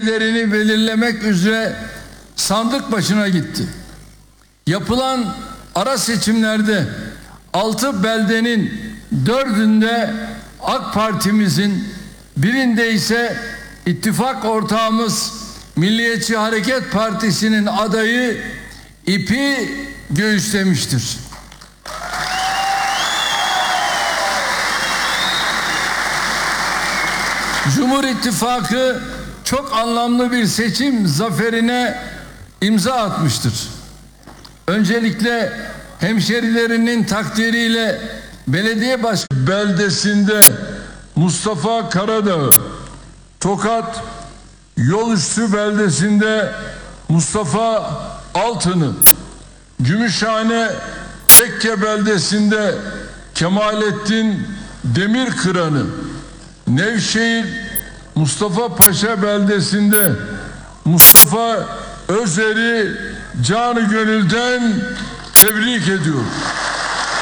adaylarını belirlemek üzere sandık başına gitti. Yapılan ara seçimlerde 6 beldenin 4'ünde AK Parti'mizin, birinde ise ittifak ortağımız Milliyetçi Hareket Partisi'nin adayı ipi göğüslemiştir. Cumhur İttifakı çok anlamlı bir seçim zaferine imza atmıştır. Öncelikle hemşerilerinin takdiriyle belediye başkanı beldesinde Mustafa Karadağ, Tokat Yolüstü beldesinde Mustafa Altın'ı, Gümüşhane Tekke beldesinde Kemalettin Demirkıran'ı, Nevşehir Mustafa Paşa beldesinde Mustafa Özer'i canı gönülden tebrik ediyorum.